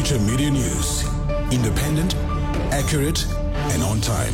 Future Media News. Independent, accurate, and on time.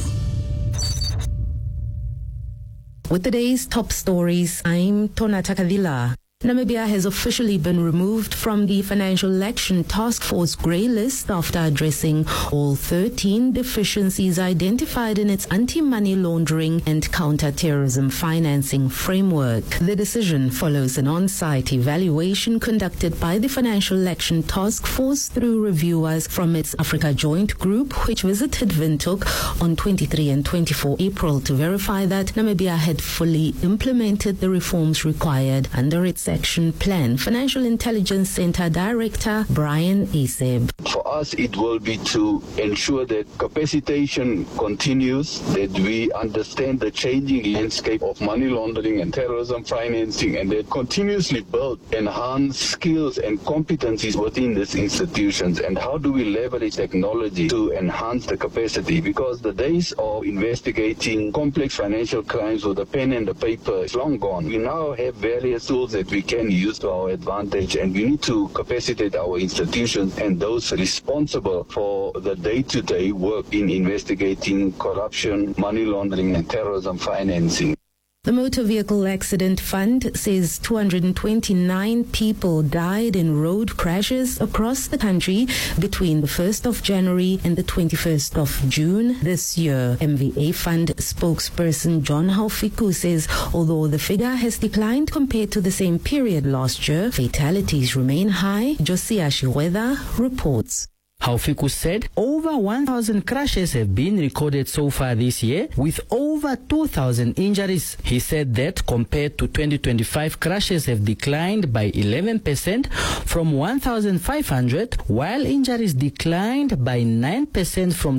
With today's top stories, I'm Tona Takavila. Namibia has officially been removed from the Financial Action Task Force grey list after addressing all 13 deficiencies identified in its anti-money laundering and counter-terrorism financing framework. The decision follows an on-site evaluation conducted by the Financial Action Task Force through reviewers from its Africa Joint Group, which visited Windhoek on 23 and 24 April to verify that Namibia had fully implemented the reforms required under its action plan. Financial Intelligence Center Director Brian Iseb. For us, it will be to ensure that capacitation continues, that we understand the changing landscape of money laundering and terrorism financing, and that continuously build enhanced skills and competencies within these institutions. And how do we leverage technology to enhance the capacity? Because the days of investigating complex financial crimes with the pen and the paper is long gone. We now have various tools that we can use to our advantage, and we need to capacitate our institutions and those responsible for the day-to-day work in investigating corruption, money laundering, and terrorism financing. The Motor Vehicle Accident Fund says 229 people died in road crashes across the country between the 1st of January and the 21st of June this year. MVA Fund spokesperson John Haufiku says although the figure has declined compared to the same period last year, fatalities remain high. Josia Shiweda reports. Haufiku said over 1,000 crashes have been recorded so far this year, with over 2,000 injuries. He said that compared to 2025, crashes have declined by 11% from 1,500, while injuries declined by 9% from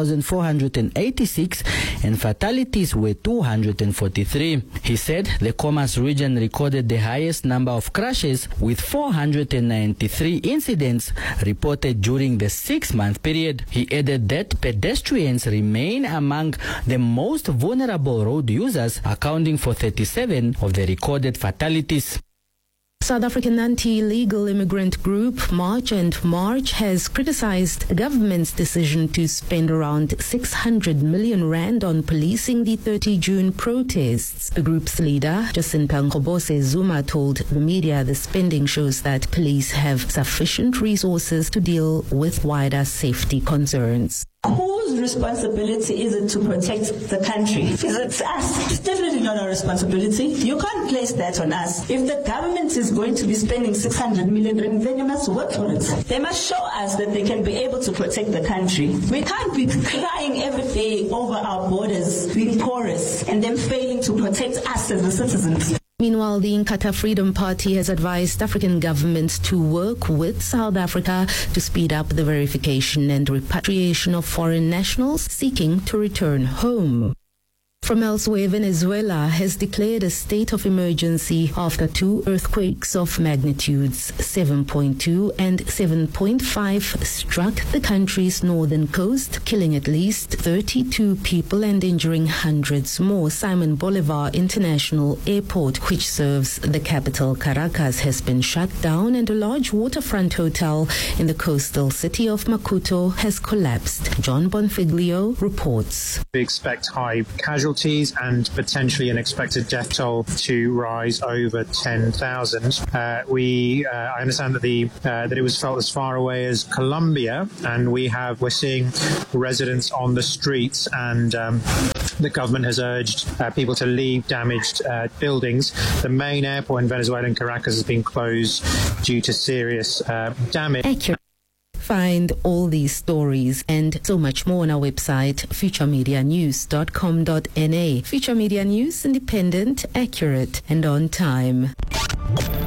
2,486, and fatalities were 243. He said the Khomas region recorded the highest number of crashes, with 493 incidents reported during the 6-month period. He added that pedestrians remain among the most vulnerable road users, accounting for 37 of the recorded fatalities. South African anti-illegal immigrant group March and March has criticized the government's decision to spend around 600 million rand on policing the 30 June protests. The group's leader, Jacinta Nkobose Zuma, told the media the spending shows that police have sufficient resources to deal with wider safety concerns. Whose responsibility is it to protect the country? Is it us? It's definitely not our responsibility. You can't place that on us. If the government is going to be spending 600 million, then you must work for it. They must show us that they can be able to protect the country. We can't be crying every day over our borders, being porous, and then failing to protect us as the citizens. Meanwhile, the Inkatha Freedom Party has advised African governments to work with South Africa to speed up the verification and repatriation of foreign nationals seeking to return home. From elsewhere, Venezuela has declared a state of emergency after 2 earthquakes of magnitudes 7.2 and 7.5 struck the country's northern coast, killing at least 32 people and injuring hundreds more. Simon Bolivar International Airport, which serves the capital Caracas, has been shut down, and a large waterfront hotel in the coastal city of Maputo has collapsed. John Bonfiglio reports. We expect high casualties and potentially an expected death toll to rise over 10,000. I understand that it was felt as far away as Colombia, and we're seeing residents on the streets, and the government has urged people to leave damaged buildings. The main airport in Venezuela, in Caracas, has been closed due to serious damage. Accurate. Find all these stories and so much more on our website, futuremedianews.com.na. Future Media News, independent, accurate, and on time.